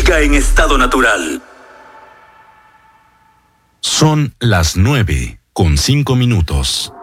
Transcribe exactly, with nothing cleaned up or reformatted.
Música en estado natural. Son las nueve con cinco minutos.